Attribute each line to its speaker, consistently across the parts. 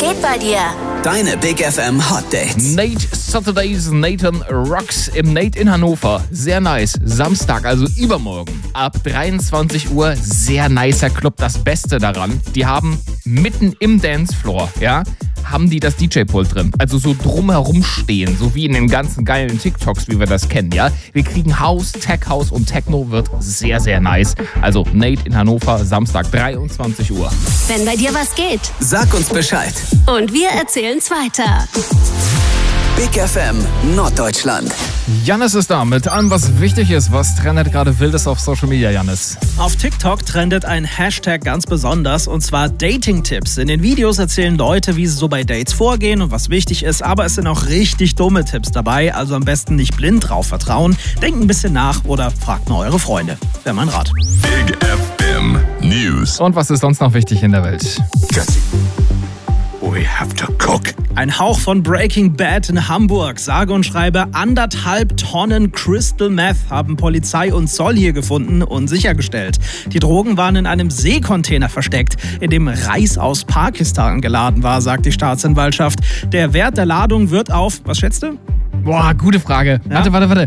Speaker 1: geht bei dir?
Speaker 2: Deine Big FM Hot Dates.
Speaker 3: Nate Saturdays, Nathan Rocks im Nate in Hannover. Sehr nice. Samstag, also übermorgen. Ab 23 Uhr, sehr nicer Club. Das Beste daran, die haben mitten im Dancefloor, haben die das DJ-Pult drin. Also so drumherum stehen, so wie in den ganzen geilen TikToks, wie wir das kennen, Wir kriegen House, Tech House und Techno wird sehr, sehr nice. Also Nate in Hannover, Samstag, 23 Uhr.
Speaker 1: Wenn bei dir was geht.
Speaker 2: Sag uns Bescheid.
Speaker 1: Und wir erzählen's weiter.
Speaker 2: Big FM Norddeutschland.
Speaker 3: Jannis ist da mit allem, was wichtig ist. Was trendet gerade Wildes auf Social Media, Jannis?
Speaker 4: Auf TikTok trendet ein Hashtag ganz besonders, und zwar Dating-Tipps. In den Videos erzählen Leute, wie sie so bei Dates vorgehen und was wichtig ist, aber es sind auch richtig dumme Tipps dabei, also am besten nicht blind drauf vertrauen. Denkt ein bisschen nach oder fragt mal eure Freunde. Wäre mein Rat.
Speaker 5: Big FM News.
Speaker 3: Und was ist sonst noch wichtig in der Welt?
Speaker 5: Jesse, we have to cook.
Speaker 4: Ein Hauch von Breaking Bad in Hamburg. Sage und schreibe 1,5 Tonnen Crystal Meth haben Polizei und Zoll hier gefunden und sichergestellt. Die Drogen waren in einem Seekontainer versteckt, in dem Reis aus Pakistan geladen war, sagt die Staatsanwaltschaft. Der Wert der Ladung wird auf, was schätzt du?
Speaker 3: Boah, gute Frage.
Speaker 4: Ja?
Speaker 3: Warte.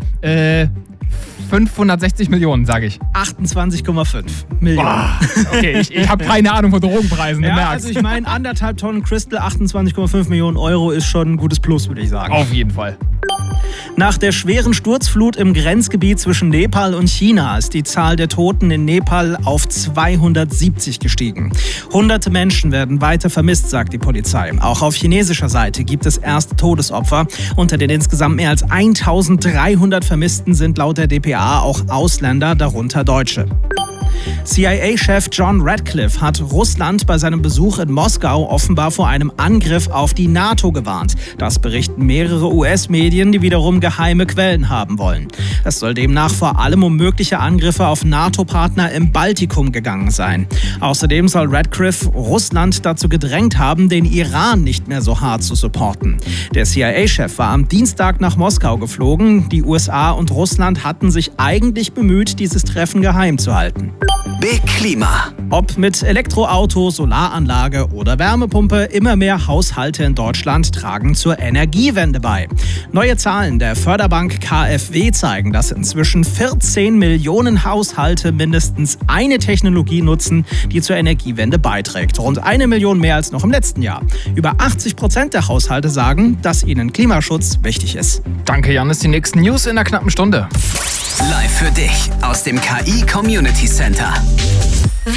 Speaker 3: 560 Millionen, sage ich.
Speaker 4: 28,5 Millionen.
Speaker 3: Boah, okay, ich habe keine Ahnung von Drogenpreisen, du
Speaker 4: Ja,
Speaker 3: merkst.
Speaker 4: also ich meine, 1,5 Tonnen Crystal, 28,5 Millionen Euro ist schon ein gutes Plus, würde ich sagen.
Speaker 3: Auf jeden Fall.
Speaker 4: Nach der schweren Sturzflut im Grenzgebiet zwischen Nepal und China ist die Zahl der Toten in Nepal auf 270 gestiegen. Hunderte Menschen werden weiter vermisst, sagt die Polizei. Auch auf chinesischer Seite gibt es erste Todesopfer. Unter den insgesamt mehr als 1300 Vermissten sind laut der dpa auch Ausländer, darunter Deutsche. CIA-Chef John Radcliffe hat Russland bei seinem Besuch in Moskau offenbar vor einem Angriff auf die NATO gewarnt. Das berichten mehrere US-Medien, die wiederum geheime Quellen haben wollen. Es soll demnach vor allem um mögliche Angriffe auf NATO-Partner im Baltikum gegangen sein. Außerdem soll Radcliffe Russland dazu gedrängt haben, den Iran nicht mehr so hart zu supporten. Der CIA-Chef war am Dienstag nach Moskau geflogen. Die USA und Russland hatten sich eigentlich bemüht, dieses Treffen geheim zu halten.
Speaker 2: Big Klima.
Speaker 4: Ob mit Elektroauto, Solaranlage oder Wärmepumpe, immer mehr Haushalte in Deutschland tragen zur Energiewende bei. Neue Zahlen der Förderbank KfW zeigen, dass inzwischen 14 Millionen Haushalte mindestens eine Technologie nutzen, die zur Energiewende beiträgt. Rund 1 Million mehr als noch im letzten Jahr. Über 80% der Haushalte sagen, dass ihnen Klimaschutz wichtig ist.
Speaker 3: Danke, Jannis. Die nächsten News in einer knappen Stunde.
Speaker 2: Live für dich aus dem KI Community Center.